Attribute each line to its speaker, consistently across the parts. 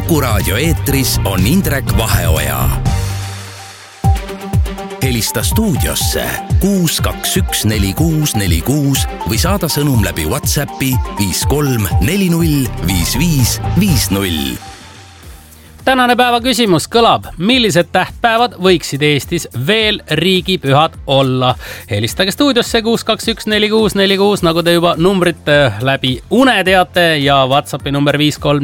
Speaker 1: Kuku Raadio eetris on Indrek Vaheoja. Helista stuudiosse 6214646 või saada sõnum läbi WhatsAppi 53405550.
Speaker 2: Tänane päeva küsimus kõlab, millised tähtpäevad võiksid Eestis veel riigipühad olla? Helistage stuudiosse 6214646, nagu te juba numbrit läbi une teate, ja WhatsAppi number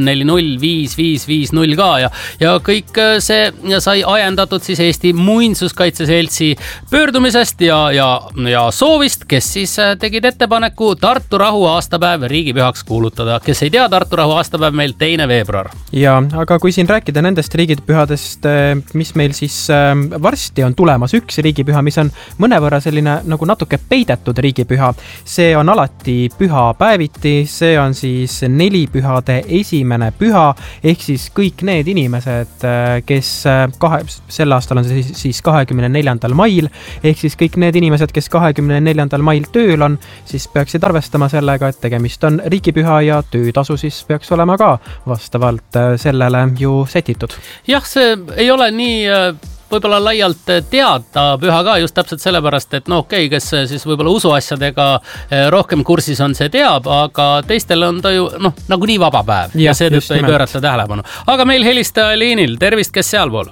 Speaker 2: 53405550 ka. Ja kõik see sai ajendatud siis Eesti Muinsuskaitse Seltsi pöördumisest ja soovist, kes siis tegid ettepaneku Tartu rahu aastapäev riigipühaks kuulutada. Kes ei tea, Tartu rahu aastapäev meil 2. veebruar.
Speaker 3: Ja, aga kui siin rääkida nendest riigipühadest, mis meil siis varsti on tulemas, üks riigipüha, mis on mõnevõrra selline nagu natuke peidetud riigipüha. See on alati pühapäeviti, see on siis nelipühade esimene püha, ehk siis kõik need inimesed, kes sel aastal on see siis 24. mail, ehk siis kõik need inimesed, kes 24. mail tööl on, siis peaksid arvestama sellega, et tegemist on riigipüha ja töötasu siis peaks olema ka vastavalt sellele ju setitud.
Speaker 2: Jah, see ei ole nii võib-olla laialt teada püha ka just täpselt sellepärast, et kes siis võib-olla usuasjadega rohkem kursis on, see teab, aga teistel on ta ju nagu nii vaba päev ja seetõttu ei pöörata tähelepanu. Aga meil helistaja liinil, tervist, kes sealpool?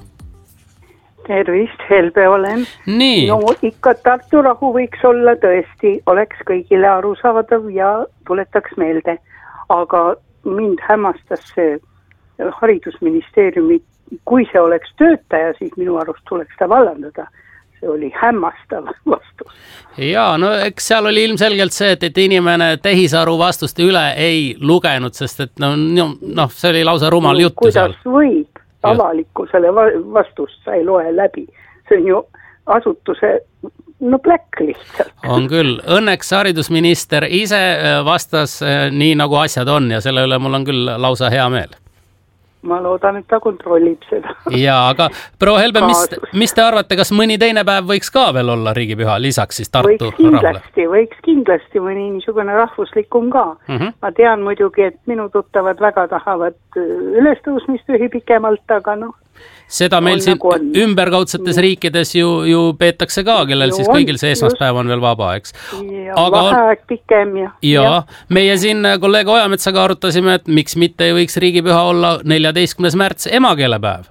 Speaker 4: Tervist, Helbe olen.
Speaker 2: Nii.
Speaker 4: No ikka Tartu rahu võiks olla tõesti, oleks kõigile arusaadav ja tuletaks meelde. Aga mind hämmastas see haridusministeeriumi, kui see oleks töötaja, siis minu arust tuleks ta vallandada. See oli hämmastav vastus.
Speaker 2: Jaa, eks seal oli ilmselgelt see, et inimene tehisaru vastuste üle ei lugenud, sest et see oli lausa rumal juttu seal.
Speaker 4: Kuidas võib avalikkusele vastust sa ei loe läbi? See on ju asutuse pläkk lihtsalt.
Speaker 2: On küll. Õnneks haridusminister ise vastas nii, nagu asjad on ja selle üle mul on küll lausa hea meel.
Speaker 4: Ma loodan, et ta kontrollib seda.
Speaker 2: Jaa, aga proua Helbe, mis te arvate, kas mõni teine päev võiks ka veel olla riigipüha, lisaks siis Tartu rahule?
Speaker 4: Võiks kindlasti mõni niisugune rahvuslikum ka. Ma tean muidugi, et minu tuttavad väga tahavad ülestõusmispühi pikemalt, aga
Speaker 2: seda meil siin ümberkaudsetes riikides ju peetakse ka, kellel siis kõigil see esmaspäev on veel vaba, eks.
Speaker 4: Vaheaeg pikem
Speaker 2: ja meie siin kolleeg Ojametsaga arutasime, et miks mitte ei võiks riigipüha olla 14. märts emakeelepäev.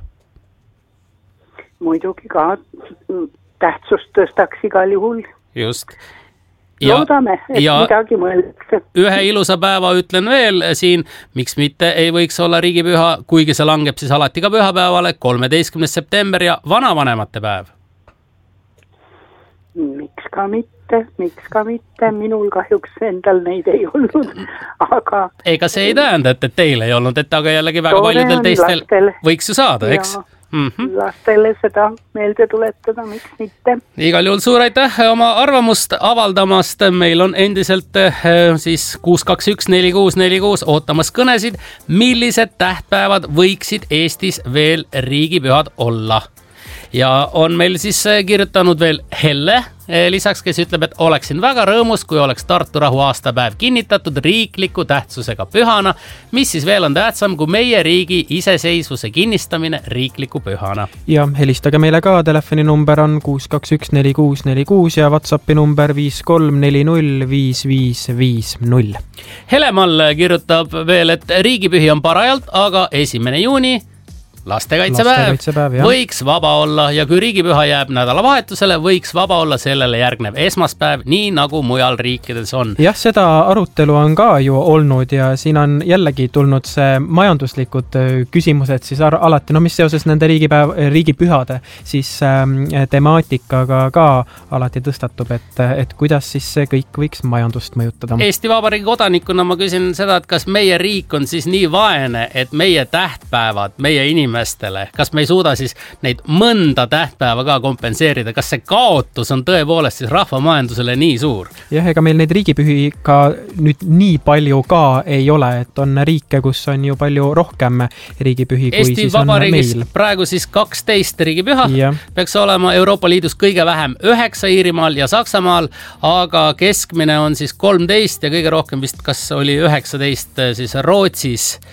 Speaker 4: Muidugi ka tähtsust tõstaks igal juhul.
Speaker 2: Just.
Speaker 4: Loodame, et midagi mõeldakse.
Speaker 2: Ühe ilusa päeva ütlen veel siin, miks mitte ei võiks olla riigipüha, kuigi see langeb siis alati ka pühapäevale, 13. september ja vanavanemate päev.
Speaker 4: Miks ka mitte, minul kahjuks endal neid ei olnud, aga...
Speaker 2: Ega see ei tähenda, et teil ei olnud, et aga jällegi väga paljudel teistel võiks ju saada, eks?
Speaker 4: Lastele seda meelde tuletada, miks mitte.
Speaker 2: Igal juhul suur aitäh oma arvamust avaldamast. Meil on endiselt siis 6214646 ootamas kõnesid. Millised tähtpäevad võiksid Eestis veel riigipühad olla? Ja on meil siis kirjutanud veel Helle lisaks, kes ütleb, et oleksin väga rõõmus, kui oleks Tartu rahu aastapäev kinnitatud riikliku tähtsusega pühana, mis siis veel on tähtsam kui meie riigi iseseisvuse kinnistamine riikliku pühana.
Speaker 3: Ja helistage meile ka, telefoninumber on 6214646 ja WhatsAppi number 53405550.
Speaker 2: Helemal kirjutab veel, et riigipühi on parajalt, aga 1. juuni lastekaitsepäev võiks vaba olla ja kui riigipüha jääb nädalavahetusele, võiks vaba olla sellele järgnev esmaspäev, nii nagu mujal riikides on.
Speaker 3: Jah, seda arutelu on ka ju olnud ja siin on jällegi tulnud see majanduslikud küsimused siis alati, mis seoses nende riigipühade siis temaatikaga ka alati tõstatub, et kuidas siis see kõik võiks majandust mõjutada.
Speaker 2: Eesti Vabariigi kodanikuna ma küsin seda, et kas meie riik on siis nii vaene, et meie tähtpäevad, meie inimestele, kas me ei suuda siis neid mõnda tähtpäeva ka kompenseerida, kas see kaotus on tõepoolest siis rahvamajandusele nii suur?
Speaker 3: Jah, ega meil neid riigipühi ka nüüd nii palju ka ei ole, et on riike, kus on ju palju rohkem riigipühi kui
Speaker 2: Eesti
Speaker 3: siis on meil.
Speaker 2: Eesti Vabariigis praegu siis 12 riigipüha, peaks olema Euroopa Liidus kõige vähem 9 Iirimaal ja Saksamaal, aga keskmine on siis 13 ja kõige rohkem vist kas oli 19 siis Rootsis.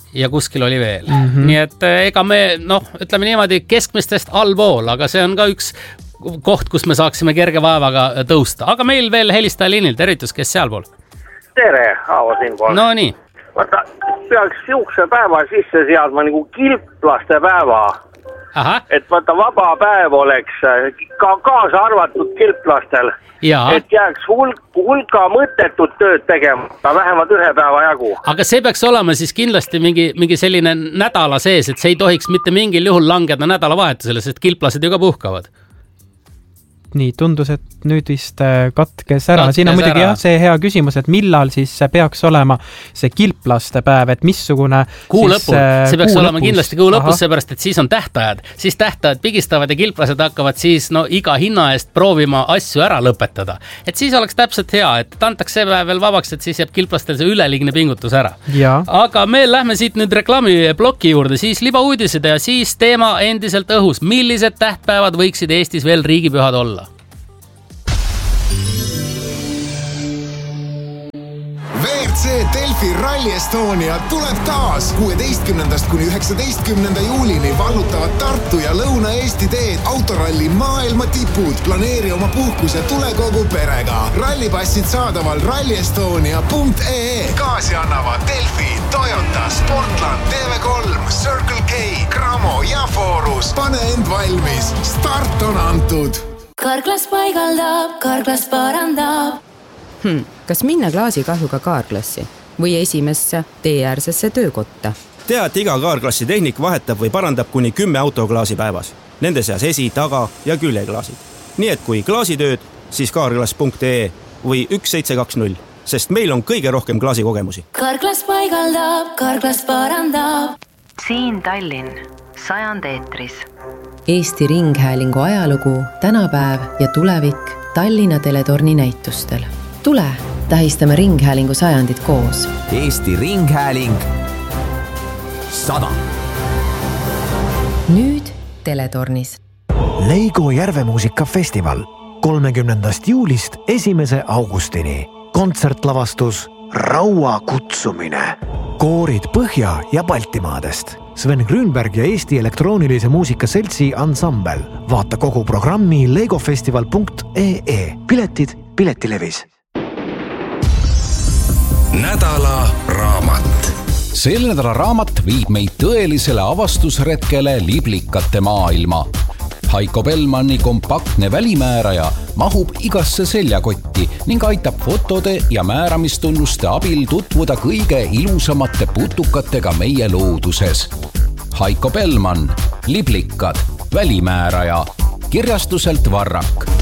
Speaker 2: ja kuskil oli veel. Nii et ega me, ütleme niimoodi keskmistest allpool, aga see on ka üks koht, kus me saaksime kerge vaevaga tõusta. Aga meil veel helistaja liinil, tervitus, kes sealpool?
Speaker 5: Tere, Aavo siinpool.
Speaker 2: No nii.
Speaker 5: Vaata, peaks siukse päeva sisse seadma nagu kilplaste päeva.
Speaker 2: Aha.
Speaker 5: Et vaata, vaba päev oleks ka kaasa arvatud kilplastel. Ja. Et jääks hulka mõttetut tööd tegema, vähemalt ühe päeva jagu.
Speaker 2: Aga see peaks olema siis kindlasti mingi selline nädala sees, et see ei tohiks mitte mingil juhul langeda nädalavahetusele, sest kilplased ju ka puhkavad.
Speaker 3: Nii, tundus, et nüüd vist katkes ära. Siin on muidugi see hea küsimus, et millal siis peaks olema see kilplaste päev, et missugune
Speaker 2: kuu lõpus, see peaks olema kindlasti kuu lõpus, seepärast, et siis on tähtajad. Siis tähtajad pigistavad ja kilplased hakkavad siis iga hinna eest proovima asju ära lõpetada. Et siis oleks täpselt hea, et antakse see päev veel vabaks, et siis jääb kilplastel see üleliigne pingutus ära.
Speaker 3: Ja.
Speaker 2: Aga me lähme siit nüüd reklaamibloki juurde, siis libauudised ja siis teema endiselt õhus. Millised tähtpäevad võiksid Eestis veel riigipühad olla?
Speaker 6: WRC Delfi Rally Estonia tuleb taas 16. kuni 19. juulini vallutavad Tartu ja Lõuna-Eesti teed autoralli maailma tipud. Planeeri oma puhkus ja tule kogu perega. Rallipassid saadaval rallyestonia.ee. Kaasi annavad Delfi, Toyota, Sportland, TV3, Circle K, Gramo ja Forus. Pane end valmis. Start on antud.
Speaker 7: Karklas paigaldab, Karklas parandab.
Speaker 8: Kas minna klaasikahjuga kaarklassi või esimesse teeäärsesse töökotta?
Speaker 9: Tea, et iga kaarklassi tehnik vahetab või parandab kuni 10 autoklaasi päevas. Nende seas esi-, taga- ja küljeklaasid. Nii et kui klaasitööd, siis kaarklas.ee või 1720, sest meil on kõige rohkem klaasikogemusi.
Speaker 7: Karklas paigaldab, Karklas parandab.
Speaker 10: Siin Tallinn, 100 eetris.
Speaker 8: Eesti Ringhäälingu ajalugu, tänapäev ja tulevik Tallinna teletorni näitustel. Tule, tähistame Ringhäälingu 100 koos.
Speaker 1: Eesti Ringhääling 100.
Speaker 8: Nüüd teletornis.
Speaker 11: Leigo Järvemuusikafestival 30. juulist 1. augustini. Kontsertlavastus Raua kutsumine. Koorid Põhja- ja Baltimaadest. Sven Grünberg ja Eesti elektroonilise muusika seltsi ansambel. Vaata kogu programmi legofestival.ee. Piletid Piletilevis.
Speaker 1: Nädala raamat.
Speaker 12: Sel nädala raamat viib meid tõelisele avastusretkele liblikate maailma. Haiko Bellmanni kompaktne välimääraja mahub igasse seljakotti ning aitab fotode ja määramistunnuste abil tutvuda kõige ilusamate putukatega meie looduses. Haiko Bellmann, liblikad, välimääraja, kirjastuselt Varrak.